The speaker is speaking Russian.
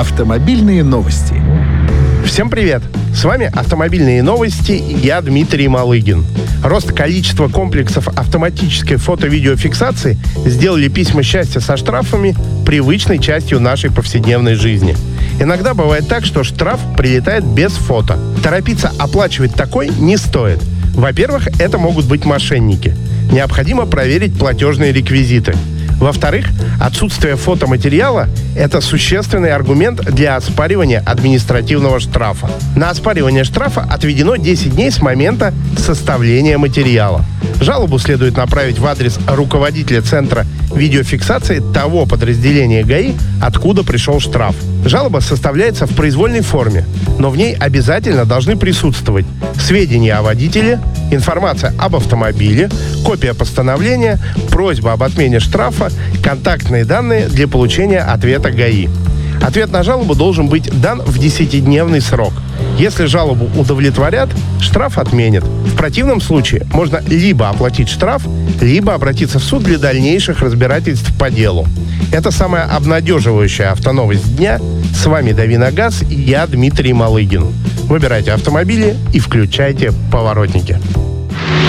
Автомобильные новости. Всем привет! С вами «Автомобильные новости» и я, Дмитрий Малыгин. Рост количества комплексов автоматической фото-видеофиксации сделали письма счастья со штрафами привычной частью нашей повседневной жизни. Иногда бывает так, что штраф прилетает без фото. Торопиться оплачивать такой не стоит. Во-первых, это могут быть мошенники. Необходимо проверить платежные реквизиты. Во-вторых, отсутствие фотоматериала – это существенный аргумент для оспаривания административного штрафа. На оспаривание штрафа отведено 10 дней с момента составления материала. Жалобу следует направить в адрес руководителя Центра видеофиксации того подразделения ГАИ, откуда пришел штраф. Жалоба составляется в произвольной форме, но в ней обязательно должны присутствовать сведения о водителе, информация об автомобиле, копия постановления, просьба об отмене штрафа, контактные данные для получения ответа ГАИ. Ответ на жалобу должен быть дан в 10-дневный срок. Если жалобу удовлетворят, штраф отменят. В противном случае можно либо оплатить штраф, либо обратиться в суд для дальнейших разбирательств по делу. Это самая обнадеживающая автоновость дня. С вами «Дави на газ» и я, Дмитрий Малыгин. Выбирайте автомобили и включайте поворотники.